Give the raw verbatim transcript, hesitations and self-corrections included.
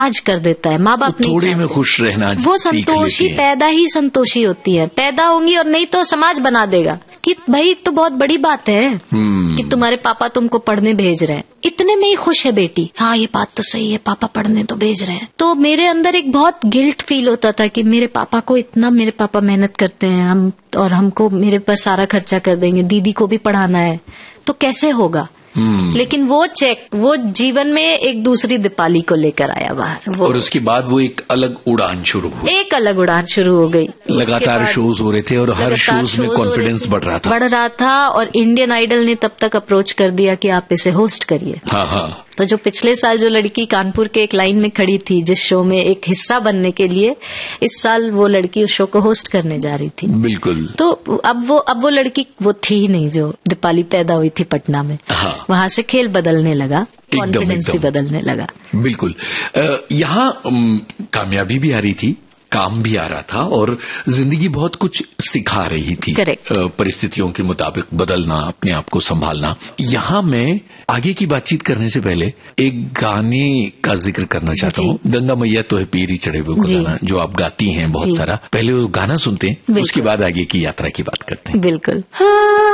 आज कर देता है। माँ बाप नहीं थोड़े में खुश रहना वो संतोषी पैदा ही संतोषी होती है, पैदा होंगी और नहीं तो समाज बना देगा कि भाई तो बहुत बड़ी बात है कि तुम्हारे पापा तुमको पढ़ने भेज रहे हैं, इतने में ही खुश है बेटी। हाँ ये बात तो सही है, पापा पढ़ने तो भेज रहे हैं। तो मेरे अंदर एक बहुत गिल्ट फील होता था कि मेरे पापा को इतना, मेरे पापा मेहनत करते हैं हम और हमको मेरे पर सारा खर्चा कर देंगे, दीदी को भी पढ़ाना है तो कैसे होगा। Hmm. लेकिन वो चेक वो जीवन में एक दूसरी दीपाली को लेकर आया बाहर वो, और उसके बाद वो एक अलग उड़ान शुरू हुई, एक अलग उड़ान शुरू हो गई। लगातार शोज हो रहे थे और हर शोज में कॉन्फिडेंस बढ़ रहा था बढ़ रहा था और इंडियन आइडल ने तब तक अप्रोच कर दिया कि आप इसे होस्ट करिए। हाँ हाँ। तो जो पिछले साल जो लड़की कानपुर के एक लाइन में खड़ी थी जिस शो में एक हिस्सा बनने के लिए, इस साल वो लड़की उस शो को होस्ट करने जा रही थी। बिल्कुल। तो अब वो अब वो लड़की वो थी ही नहीं जो दीपाली पैदा हुई थी पटना में। हाँ। वहां से खेल बदलने लगा, कॉन्फिडेंस भी बदलने लगा। बिल्कुल। यहाँ कामयाबी भी आ रही थी, काम भी आ रहा था और जिंदगी बहुत कुछ सिखा रही थी। करेक्ट। परिस्थितियों के मुताबिक बदलना, अपने आप को संभालना। यहाँ मैं आगे की बातचीत करने से पहले एक गाने का जिक्र करना चाहता हूँ, गंगा मैया तो है पीरी चढ़े हुए को गाना, जो आप गाती हैं बहुत सारा। पहले वो गाना सुनते हैं, उसके बाद आगे की यात्रा की बात करते हैं। बिल्कुल।